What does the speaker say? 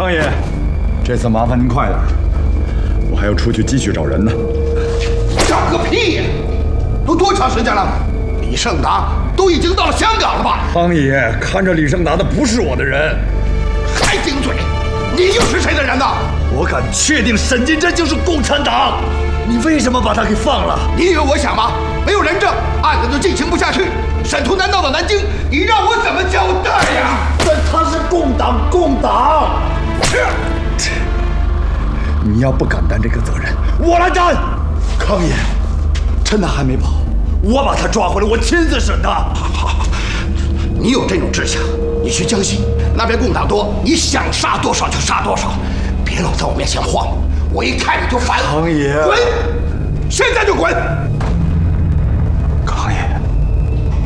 康爷，这次麻烦您快点，我还要出去继续找人呢。 找个屁呀！都多长时间了？李胜达都已经到了香港了吧？ 康爷，看着李胜达的不是我的人， 还顶嘴！你又是谁的人呢？ 我敢确定沈金珍就是共产党。你为什么把他给放了？ 你以为我想吗？没有人证，案子就进行不下去。沈图南到了南京，你让我怎么交代呀？ 但他是共党。 你要不敢担这个责任， 我来担。康爷，趁他还没跑，我把他抓回来，我亲自审他。 好，你有这种志向，你去江西那边共党多，你想杀多少就杀多少，别老在我面前晃，我一看你就烦。 康爷， 滚！现在就滚！